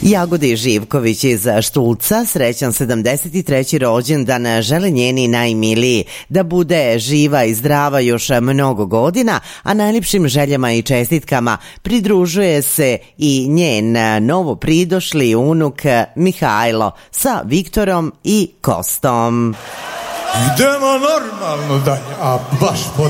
Jagodi Živković iz Štulca srećan 73. rođendan žele njeni najmiliji da bude živa i zdrava još mnogo godina, a najljepšim željama i čestitkama pridružuje se i njen novo pridošli unuk Mihajlo sa Viktorom i Kostom. Idemo normalno dalje, a baš